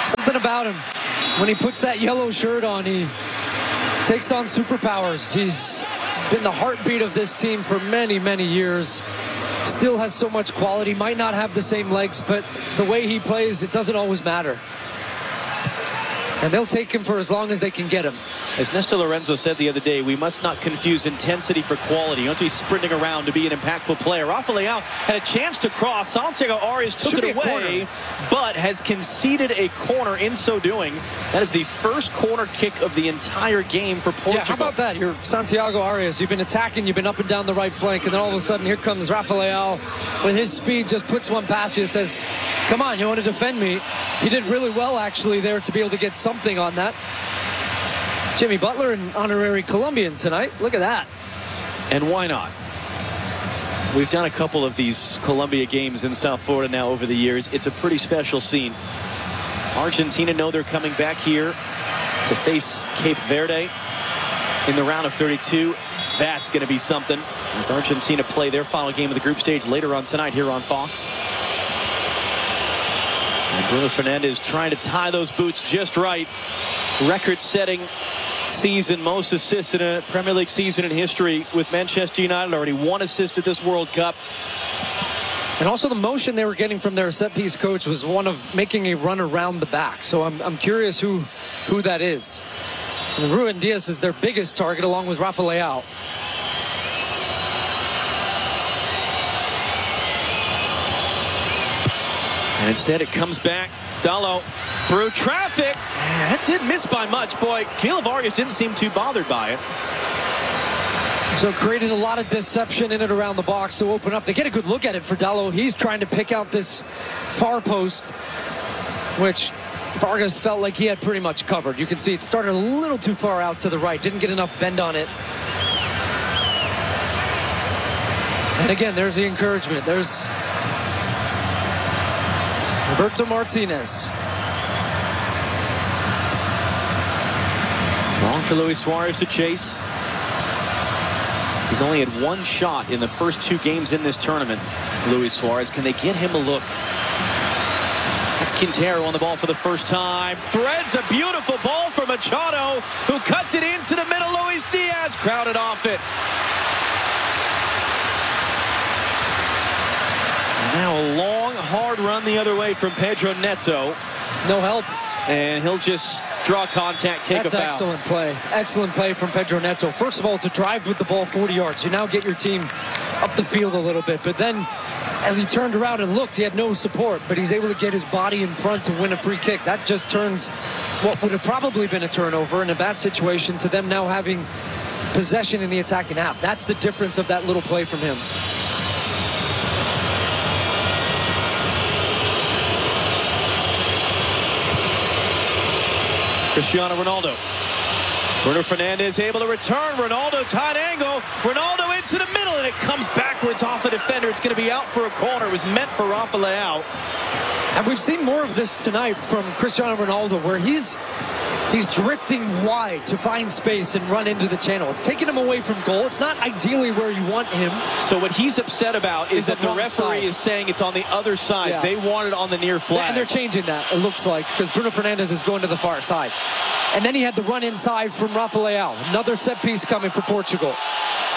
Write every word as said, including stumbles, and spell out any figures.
Something about him. When he puts that yellow shirt on, he takes on superpowers. He's been the heartbeat of this team for many, many years. Still has so much quality. Might not have the same legs, but the way he plays, it doesn't always matter. And they'll take him for as long as they can get him. As Nestor Lorenzo said the other day, we must not confuse intensity for quality. You don't have to be sprinting around to be an impactful player. Rafa Leão had a chance to cross. Santiago Arias took Should it away, but has conceded a corner in so doing. That is the first corner kick of the entire game for Portugal. Yeah, how about that? You're Santiago Arias. You've been attacking. You've been up and down the right flank. And then all of a sudden, here comes Rafa Leão with his speed. Just puts one past you. Says, come on, you want to defend me? He did really well, actually, there to be able to get something on that. Jimmy Butler, an honorary Colombian tonight. Look at that. And why not? We've done a couple of these Colombia games in South Florida now over the years. It's a pretty special scene. Argentina know they're coming back here to face Cape Verde in the round of thirty-two. That's going to be something as Argentina play their final game of the group stage later on tonight here on Fox. And Bruno Fernandes trying to tie those boots just right. Record-setting season, most assists in a Premier League season in history with Manchester United. Already one assist at this World Cup. And also the motion they were getting from their set-piece coach was one of making a run around the back. So I'm, I'm curious who, who that is. And Ruben Diaz is their biggest target along with Rafa Leão. And instead it comes back. Dalot through traffic. That did miss by much. Boy, Keylor Vargas didn't seem too bothered by it. So created a lot of deception in and around the box to open up. They get a good look at it for Dalot. He's trying to pick out this far post, which Vargas felt like he had pretty much covered. You can see it started a little too far out to the right. Didn't get enough bend on it. And again, there's the encouragement. There's Roberto Martinez. Long for Luis Suarez to chase. He's only had one shot in the first two games in this tournament. Luis Suarez, can they get him a look? That's Quintero on the ball for the first time. Threads a beautiful ball for Machado, who cuts it into the middle. Luis Diaz crowded off it. And now a long, hard run the other way from Pedro Neto. No help. And he'll just draw contact, take That's a foul. Excellent play. Excellent play from Pedro Neto. First of all, it's a drive with the ball forty yards. You now get your team up the field a little bit. But then, as he turned around and looked, he had no support. But he's able to get his body in front to win a free kick. That just turns what would have probably been a turnover in a bad situation to them now having possession in the attacking half. That's the difference of that little play from him. Cristiano Ronaldo. Bruno Fernandes able to return. Ronaldo tight angle. Ronaldo into the middle, and it comes backwards off the defender. It's going to be out for a corner. It was meant for Rafa Leão. And we've seen more of this tonight from Cristiano Ronaldo, where he's he's drifting wide to find space and run into the channel. It's taking him away from goal. It's not ideally where you want him. So what he's upset about is, is that the referee side. is saying it's on the other side. Yeah. They want it on the near flag. And they're changing that, it looks like, because Bruno Fernandes is going to the far side. And then he had the run inside from Rafa Leão. Another set piece coming for Portugal.